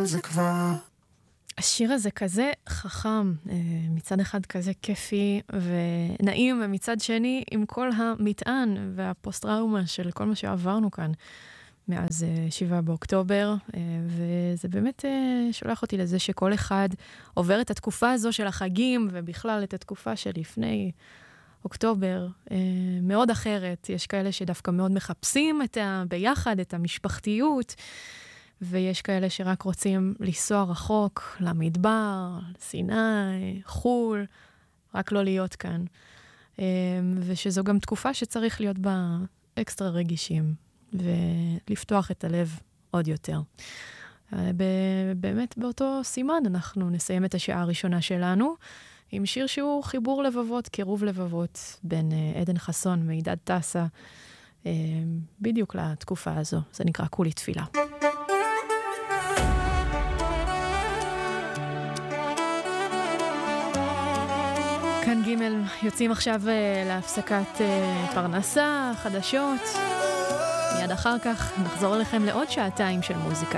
זה כבר. השיר הזה כזה חכם, מצד אחד כזה כיפי ונעים, ומצד שני עם כל המטען והפוסט-טראומה של כל מה שעברנו כאן מאז 7 באוקטובר, וזה באמת שולח אותי לזה שכל אחד עובר את התקופה הזו של החגים, ובכלל את התקופה שלפני אוקטובר מאוד אחרת. יש כאלה שדווקא מאוד מחפשים ביחד את המשפחתיות, ויש כאלה שרק רוצים לנסוע רחוק, למדבר, סיני, חול, רק לא להיות כאן. ושזו גם תקופה שצריך להיות בה אקסטרה רגישים, ולפתוח את הלב עוד יותר. באמת באותו סימן אנחנו נסיים את השעה הראשונה שלנו, עם שיר שהוא חיבור לבבות, קירוב לבבות, בין עדן חסון מידד טסה, בדיוק לתקופה הזו. זה נקרא כולי תפילה. כאן ג' יוצאים עכשיו להפסקת פרנסה, חדשות. מיד אחר כך נחזור אליכם לעוד שעתיים של מוזיקה.